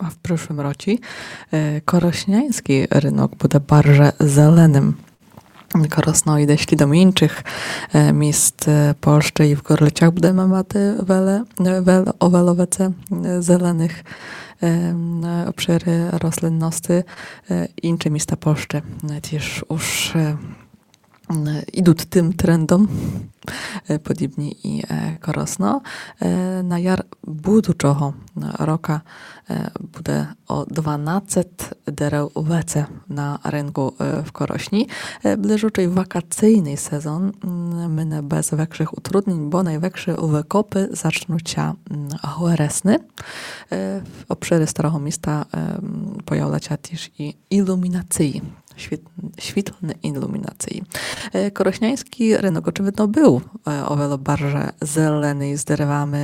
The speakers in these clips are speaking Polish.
a w przyszłym roku korośniański rynek bude bardzo zelenym. Korosno idę śli do mniejszych miejsc Polszczy i w Gorleciach będziemy maty o welowece zelenych obszary roślinności. Inne miejsca Polszczy też już idą tym trendom, podobnie i Korosno. Na jar budżego roku będzie o 12 derew wece na rynku w Korośni. Bliżuczej wakacyjny sezon minę bez większych utrudnień, bo największe wykopy zaczną się wioresny. W obszary starego miasta pojawią się też i iluminacji. Świetlne iluminacji. Korośniański rynek oczywiście był o wiele bardziej zelený z derewami,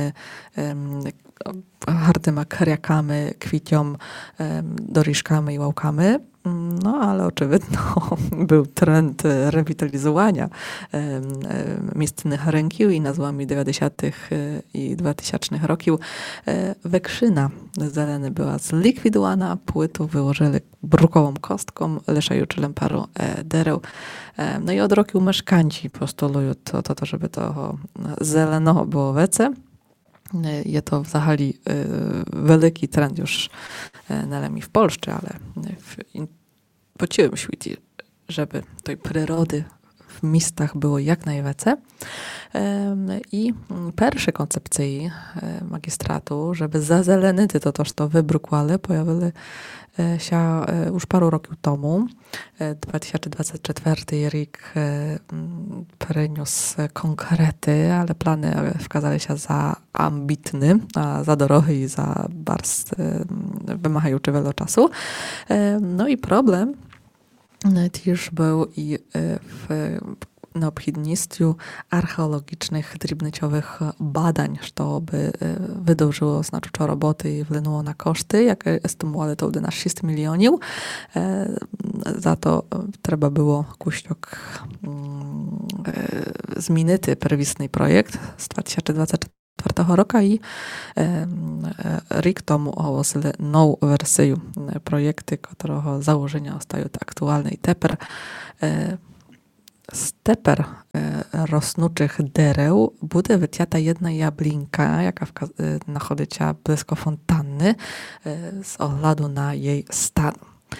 hardyma kariakami, kwiciom, doriżkami i łałkami. No, ale oczywiście był trend rewitalizowania miejscnych rynków i nazwami 90. i 2000 roków wekszyna zeleny była zlikwidowana, płytu wyłożyli brukową kostką, leszającym paru derew. No i od roku mieszkańcy postulują to, żeby to zeleno było wece. Je to w zahali wielki trend już nie w Polsce, ale po całym świecie, żeby tej przyrody w miastach było jak najwięcej. I pierwsze koncepcje magistratu, żeby zazelenić to wybrukłale, pojawiły się już paru roków temu. 2024 rok przyniósł konkrety, ale plany wskazały się za ambitne, za drogie i za bardzo wymagające wiele czasu. No i problem też był i w neobchodnictwie archeologicznych, drobniciowych badań, żeby wydłużyło znacząco roboty i wpłynęło na koszty, jakie estymowały to na 6 milionów. Za to trzeba było kuściok zmienić pierwotny projekt z 2024 roku i rok temu ogłosili nową wersję projektu, którego założenia zostają aktualne i teper z teper rosnących derew będzie wycięta jedna jablinka, jaka znajduje się blisko fontanny, z oglądu na jej stan.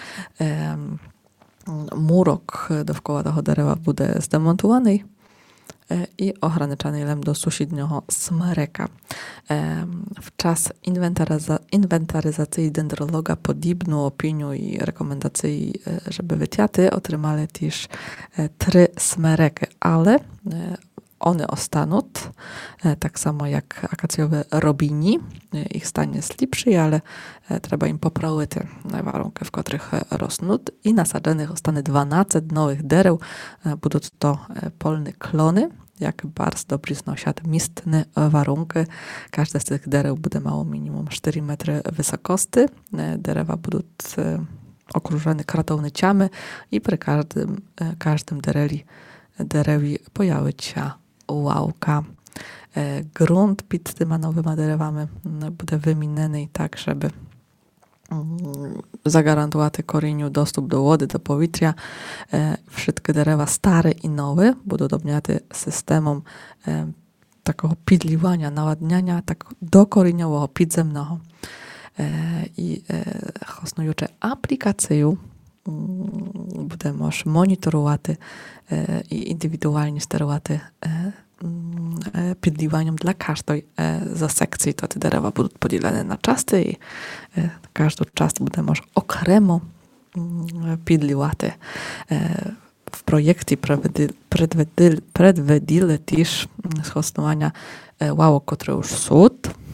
Murok dookoła tego derewa będzie zdemontowany i ograniczany do sąsiedniego smereka. W czas inwentaryzacji dendrologa podobną opinię i rekomendacje, żeby wycięty, otrzymali też 3 smereki, ale one ostaną, tak samo jak akacjowe robini. Ich stan jest lepszy, ale trzeba im poprawić warunki, w których rosną. I nasadzonych zostanie 12 nowych derew. Będą to polne klony, jak bardzo dobrze znosią miestne warunki. Każde z tych derew będzie miało minimum 4 metry wysokości. Derewa będą okrużone kratownicami i przy każdym derewi pojawi się ławka. Grunt pod tymi nowymi derewami będzie wymieniony tak, żeby zagwarantować koreniu dostęp do wody, do powietrza. Wszystkie derewa stare i nowe będą dobniate systemem takiego pidliwania, nawadniania tak dokoreniowego, podzemnego. I istniejące aplikacje буде можеш моніторувати і індивідуальні sterowaty підліванням dla każdej za sekcji. To te derewa będą podzielone na czasy i każdą czas będzie możesz okremo підлівати. W projekcie predwidili też stosowania ławek, które już są.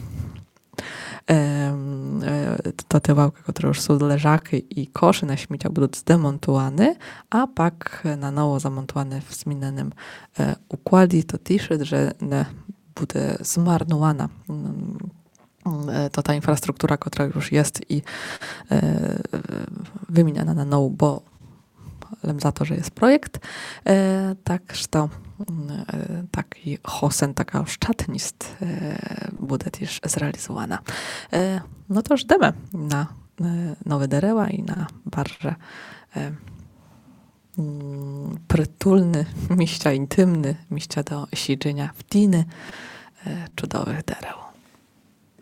To te ławki, które już są leżaki i kosze na śmieciach będą zdemontowane, a pak na nowo zamontowane w zmienionym układzie. To też, że nie będzie zmarnowana to ta infrastruktura, która już jest i wymieniana na nowo, bo za to, że jest projekt. Tak, że taki hosen, taka oszczędność będzie też zrealizowana. No to już idziemy na nowe dereła i na barze prytulny, miścia intymny, miścia do siedzenia w tiny cudownych dereł.